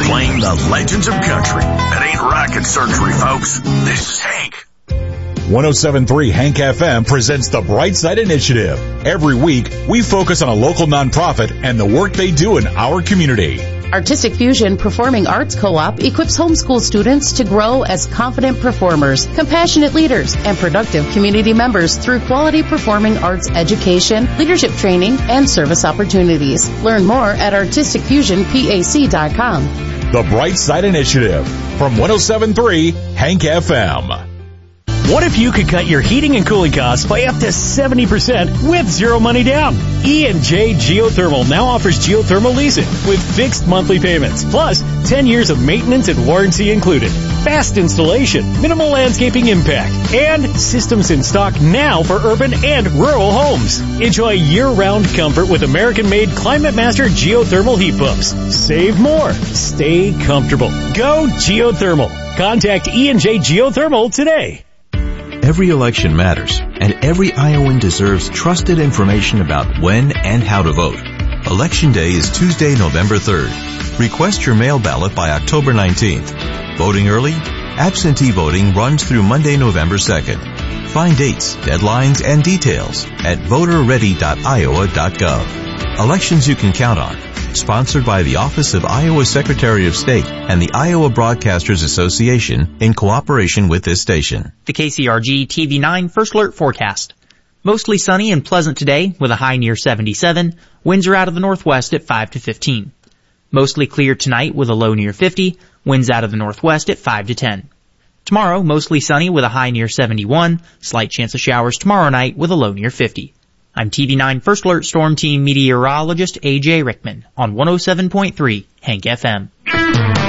Playing the legends of country. That ain't rocket surgery, folks. This is Hank. 107.3 Hank FM presents the Brightside Initiative. Every week, we focus on a local nonprofit and the work they do in our community. Artistic Fusion Performing Arts Co-op equips homeschool students to grow as confident performers, compassionate leaders, and productive community members through quality performing arts education, leadership training, and service opportunities. Learn more at artisticfusionpac.com. The Brightside Initiative from 107.3 Hank FM. What if you could cut your heating and cooling costs by up to 70% with zero money down? E&J Geothermal now offers geothermal leasing with fixed monthly payments, plus 10 years of maintenance and warranty included. Fast installation, minimal landscaping impact, and systems in stock now for urban and rural homes. Enjoy year-round comfort with American-made Climate Master geothermal heat pumps. Save more. Stay comfortable. Go geothermal. Contact E&J Geothermal today. Every election matters, and every Iowan deserves trusted information about when and how to vote. Election Day is Tuesday, November 3rd. Request your mail ballot by October 19th. Voting early? Absentee voting runs through Monday, November 2nd. Find dates, deadlines, and details at voterready.iowa.gov. Elections you can count on. Sponsored by the Office of Iowa Secretary of State and the Iowa Broadcasters Association in cooperation with this station. The KCRG TV9 First Alert Forecast. Mostly sunny and pleasant today with a high near 77. Winds are out of the northwest at 5 to 15. Mostly clear tonight with a low near 50. Winds out of the northwest at 5 to 10. Tomorrow, mostly sunny with a high near 71. Slight chance of showers tomorrow night with a low near 50. I'm TV9 First Alert Storm Team meteorologist A.J. Rickman on 107.3 Hank FM.